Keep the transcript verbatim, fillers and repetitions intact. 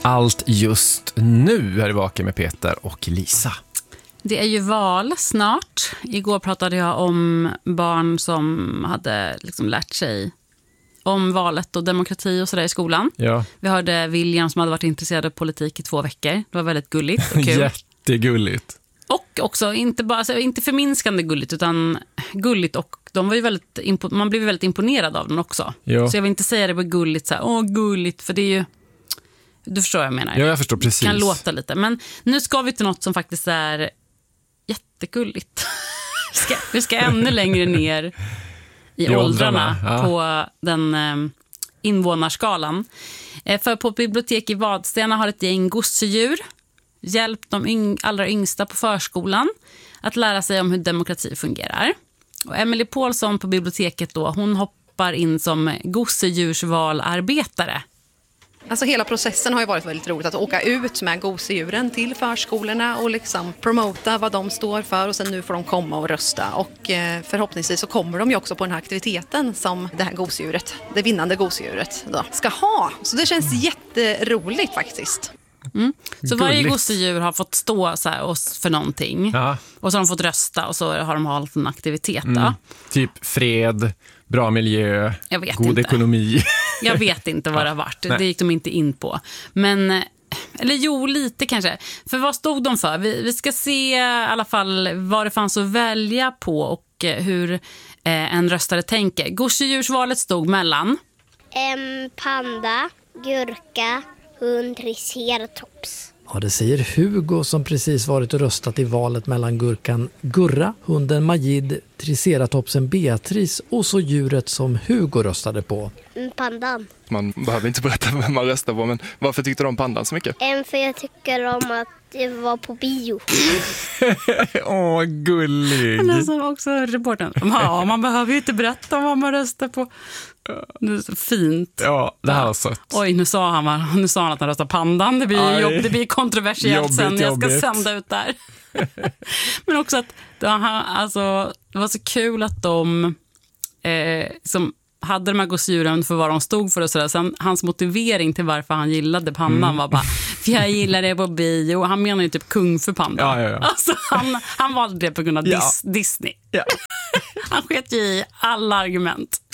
allt just nu är det Vaken med Peter och Lisa. Det är ju val snart. Igår pratade jag om barn som hade liksom lärt sig om valet och demokrati och sådär i skolan. Ja. Vi hörde William som hade varit intresserad av politik i två veckor. Det var väldigt gulligt och kul. Jättegulligt. Och också, inte, bara, alltså, inte förminskande gulligt, utan gulligt. Och de var ju väldigt impo- man blev väldigt imponerad av den också. Ja. Så jag vill inte säga det på gulligt, så här, åh gulligt, för det är ju... Du förstår vad jag menar. Ja, jag förstår precis. Kan låta lite. Men nu ska vi till något som faktiskt är jättegulligt. vi, ska, vi ska ännu längre ner i, I åldrarna, åldrarna ja. På den eh, invånarskalan. Eh, för på ett bibliotek i Vadstena har ett gäng gosedjur hjälpt de yng- allra yngsta på förskolan att lära sig om hur demokrati fungerar. Och Emily Paulsson på biblioteket då, hon hoppar in som gosedjursvalarbetare. Alltså hela processen har ju varit väldigt roligt, att åka ut med gosedjuren till förskolorna och liksom promota vad de står för, och sen nu får de komma och rösta, och eh, förhoppningsvis så kommer de ju också på den här aktiviteten som det här gosedjuret, det vinnande gosedjuret då, ska ha. Så det känns jätteroligt faktiskt. Mm. Så varje gosedjur har fått stå så här för någonting. Ja. Och så har de fått rösta och så har de hållit en aktivitet då. Mm. Typ fred, bra miljö, god inte. ekonomi. Jag vet inte vad det har varit. Nej. Det gick de inte in på. Men, eller jo, lite kanske. För vad stod de för? Vi, vi ska se i alla fall vad det fanns att välja på och hur eh, en röstare tänker. Gosedjursvalet stod mellan En panda, gurka, hund, triceratops. Ja, det säger Hugo som precis varit och röstat i valet mellan gurkan Gurra, hunden Majid, triceratopsen Beatrice och så djuret som Hugo röstade på. Pandan. Man behöver inte berätta vem man röstar på, men varför tyckte du om pandan så mycket? En för jag tycker om att det var på bio. Åh, gullig. Han är som också reportern. Ja, man behöver ju inte berätta vad man röstar på. Det är så fint. Ja, det här var sött. Oj, nu sa han, nu sa han att han röstar pandan. Det blir, jobb, det blir kontroversiellt jobbigt, sen. Jag ska jobbigt. sända ut där. Men också att det var, alltså, det var så kul att de eh, som hade de här gosedjuren för vad de stod för och sådär. Sen hans motivering till varför han gillade pandan mm. var bara, för jag gillar det på bio. Han menar ju typ kung för pandan. Ja, ja, ja. Alltså, han, han valde det på grund av ja. dis, Disney. Ja. Han sket ju i alla argument.